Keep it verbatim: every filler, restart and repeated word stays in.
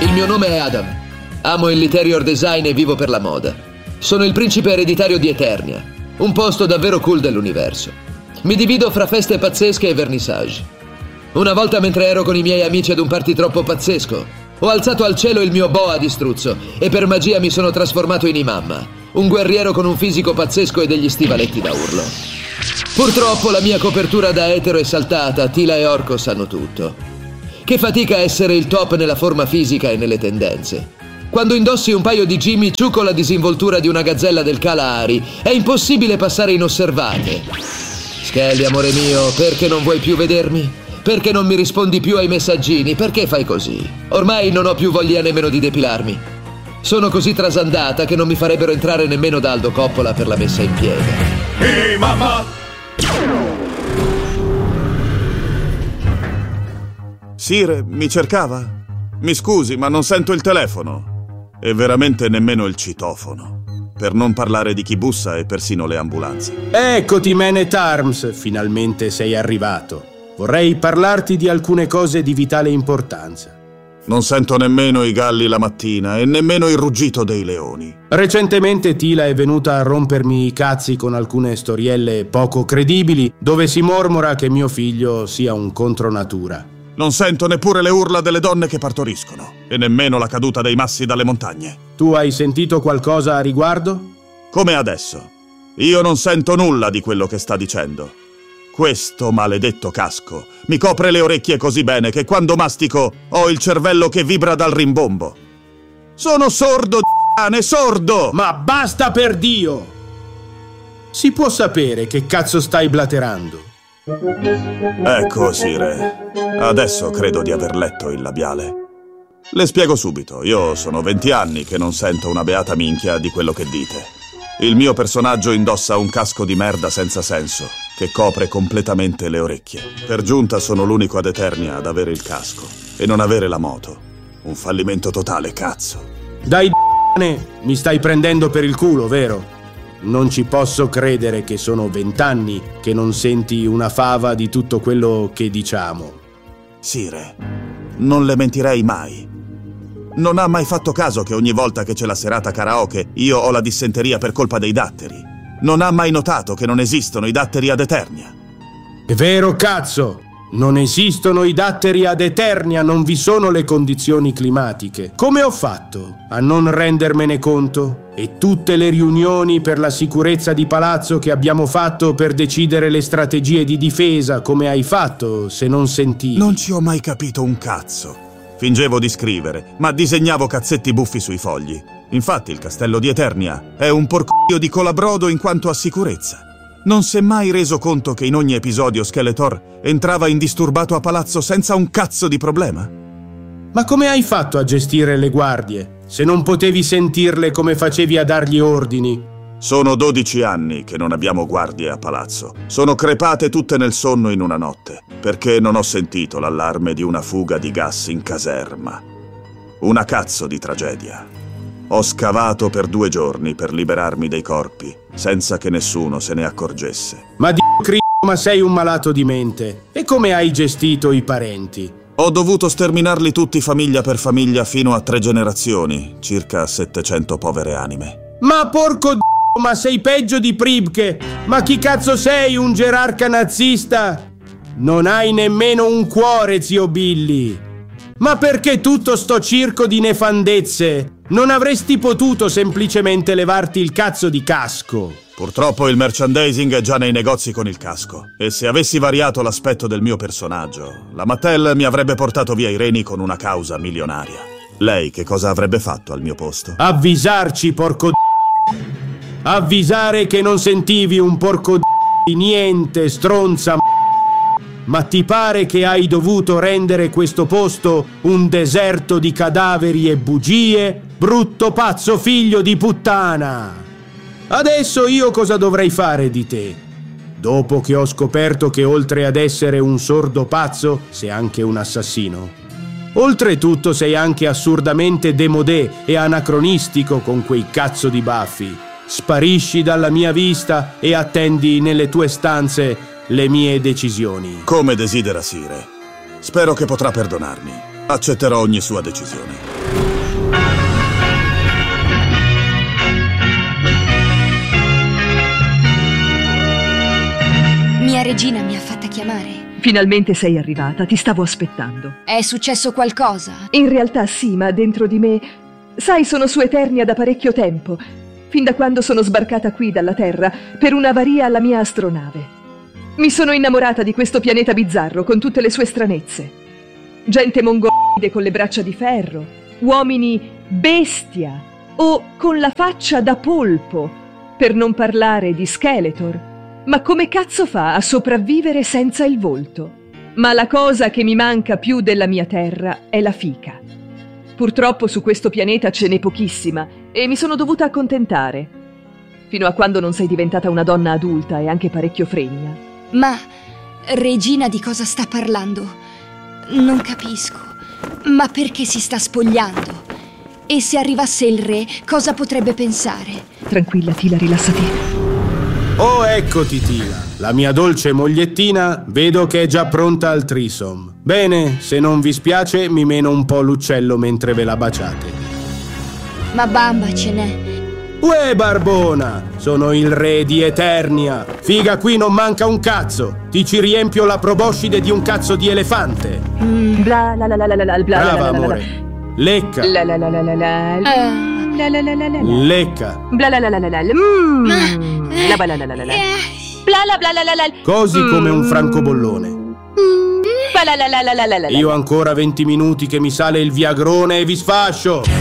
Il mio nome è Adam. Amo il interior design e vivo per la moda. Sono il principe ereditario di Eternia, un posto davvero cool dell'universo. Mi divido fra feste pazzesche e vernissage. Una volta, mentre ero con i miei amici ad un party troppo pazzesco, ho alzato al cielo il mio boa di struzzo e per magia mi sono trasformato in Imamma, un guerriero con un fisico pazzesco e degli stivaletti da urlo. Purtroppo la mia copertura da etero è saltata, Tila e Orco sanno tutto. Che fatica essere il top nella forma fisica e nelle tendenze. Quando indossi un paio di Jimmy Choo con la disinvoltura di una gazzella del Kalahari, è impossibile passare inosservate. Skelly, amore mio, perché non vuoi più vedermi? Perché non mi rispondi più ai messaggini? Perché fai così? Ormai non ho più voglia nemmeno di depilarmi. Sono così trasandata che non mi farebbero entrare nemmeno da Aldo Coppola per la messa in piega. Ehi, mamma! Sire, mi cercava? Mi scusi, ma non sento il telefono. E veramente nemmeno il citofono. Per non parlare di chi bussa e persino le ambulanze. Eccoti, Man at Arms, finalmente sei arrivato. Vorrei parlarti di alcune cose di vitale importanza. Non sento nemmeno i galli la mattina e nemmeno il ruggito dei leoni. Recentemente Tila è venuta a rompermi i cazzi con alcune storielle poco credibili dove si mormora che mio figlio sia un contronatura. Non sento neppure le urla delle donne che partoriscono e nemmeno la caduta dei massi dalle montagne. Tu hai sentito qualcosa a riguardo? Come adesso. Io non sento nulla di quello che sta dicendo. Questo maledetto casco mi copre le orecchie così bene che quando mastico ho il cervello che vibra dal rimbombo. Sono sordo, d***ane, sordo! Ma basta, per Dio! Si può sapere che cazzo stai blaterando? Ecco, Sire. Adesso credo di aver letto il labiale. Le spiego subito. Io sono venti anni che non sento una beata minchia di quello che dite. Il mio personaggio indossa un casco di merda senza senso, che copre completamente le orecchie. Per giunta sono l'unico ad Eternia ad avere il casco e non avere la moto. Un fallimento totale, cazzo. Dai d***ane, mi stai prendendo per il culo, vero? Non ci posso credere che sono vent'anni che non senti una fava di tutto quello che diciamo. Sire, non le mentirei mai. Non ha mai fatto caso che ogni volta che c'è la serata karaoke io ho la dissenteria per colpa dei datteri? Non ha mai notato che non esistono i datteri ad Eternia? È vero, cazzo! Non esistono i datteri ad Eternia, non vi sono le condizioni climatiche. Come ho fatto a non rendermene conto? E tutte le riunioni per la sicurezza di palazzo che abbiamo fatto per decidere le strategie di difesa, come hai fatto se non sentivi? Non ci ho mai capito un cazzo. Fingevo di scrivere, ma disegnavo cazzetti buffi sui fogli. Infatti il castello di Eternia è un porco di colabrodo in quanto a sicurezza. Non si è mai reso conto che in ogni episodio Skeletor entrava indisturbato a palazzo senza un cazzo di problema? Ma come hai fatto a gestire le guardie, se non potevi sentirle come facevi a dargli ordini? Sono dodici anni che non abbiamo guardie a palazzo. Sono crepate tutte nel sonno in una notte, perché non ho sentito l'allarme di una fuga di gas in caserma. Una cazzo di tragedia. Ho scavato per due giorni per liberarmi dei corpi, senza che nessuno se ne accorgesse. Ma di c***o, ma sei un malato di mente. E come hai gestito i parenti? Ho dovuto sterminarli tutti famiglia per famiglia fino a tre generazioni, circa settecento povere anime. Ma porco d***o, ma sei peggio di Pribke! Ma chi cazzo sei, un gerarca nazista? Non hai nemmeno un cuore, zio Billy! Ma perché tutto sto circo di nefandezze? Non avresti potuto semplicemente levarti il cazzo di casco? Purtroppo il merchandising è già nei negozi con il casco. E se avessi variato l'aspetto del mio personaggio, la Mattel mi avrebbe portato via i reni con una causa milionaria. Lei che cosa avrebbe fatto al mio posto? Avvisarci, porco d***o! Avvisare che non sentivi un porco d***o di niente, stronza m***o! Ma ti pare che hai dovuto rendere questo posto un deserto di cadaveri e bugie? Brutto pazzo figlio di puttana! Adesso io cosa dovrei fare di te? Dopo che ho scoperto che oltre ad essere un sordo pazzo, sei anche un assassino. Oltretutto sei anche assurdamente démodé e anacronistico con quei cazzo di baffi. Sparisci dalla mia vista e attendi nelle tue stanze le mie decisioni. Come desidera, Sire. Spero che potrà perdonarmi. Accetterò ogni sua decisione. Regina mi ha fatta chiamare. Finalmente sei arrivata, ti stavo aspettando. È successo qualcosa? In realtà sì, ma dentro di me... Sai, sono su Eternia da parecchio tempo, fin da quando sono sbarcata qui dalla Terra per un'avaria alla mia astronave. Mi sono innamorata di questo pianeta bizzarro con tutte le sue stranezze. Gente mongoloide con le braccia di ferro, uomini bestia o con la faccia da polpo, per non parlare di Skeletor. Ma come cazzo fa a sopravvivere senza il volto? Ma la cosa che mi manca più della mia terra è la fica. Purtroppo su questo pianeta ce n'è pochissima e mi sono dovuta accontentare. Fino a quando non sei diventata una donna adulta e anche parecchio fregna. Ma Regina di cosa sta parlando? Non capisco. Ma perché si sta spogliando? E se arrivasse il re, cosa potrebbe pensare? Tranquilla, Tila, rilassati. Oh, eccoti, Tila. La mia dolce mogliettina vedo che è già pronta al threesome. Bene, se non vi spiace, mi meno un po' l'uccello mentre ve la baciate. Ma bamba ce n'è. Uè, Barbona! Sono il re di Eternia. Figa, qui non manca un cazzo. Ti ci riempio la proboscide di un cazzo di elefante. Mm. Bla la la la la la la bla. Brava, la, la, la, amore. la. Lecca. La la la la la la. Uh. La la la la la. Lecca. Bla la la la la la. Mm. La bla la la la la. Bla la bla la la la. Cosi mm. come un francobollone. Bla la la la la la la. Io ancora venti minuti che mi sale il viagrone e vi sfascio.